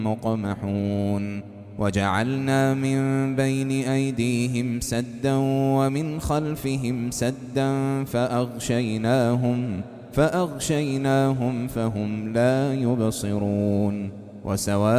مقمحون وجعلنا من بين أيديهم سدا ومن خلفهم سدا فأغشيناهم فهم لا يبصرون